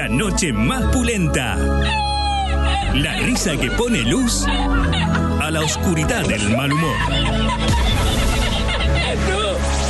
noche más pulenta. La risa que pone luz a la oscuridad del mal humor.